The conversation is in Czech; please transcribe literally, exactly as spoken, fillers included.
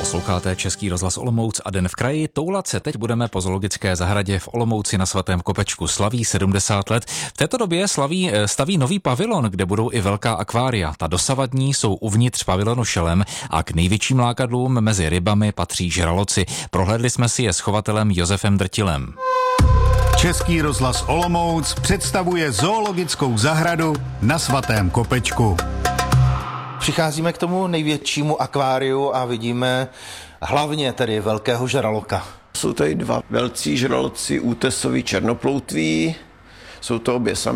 Posloucháte Český rozhlas Olomouc a Den v kraji. Toulat se teď budeme po zoologické zahradě v Olomouci na Svatém Kopečku. Slaví sedmdesát let. V této době slaví, staví nový pavilon, kde budou i velká akvária. Ta dosavadní jsou uvnitř pavilonu šelem a k největším lákadlům mezi rybami patří žraloci. Prohlédli jsme si je s chovatelem Josefem Drtilem. Český rozhlas Olomouc představuje zoologickou zahradu na Svatém Kopečku. Přicházíme k tomu největšímu akváriu a vidíme hlavně tedy velkého žraloka. Jsou tady dva velcí žraloci, útesoví černoploutví, jsou to obě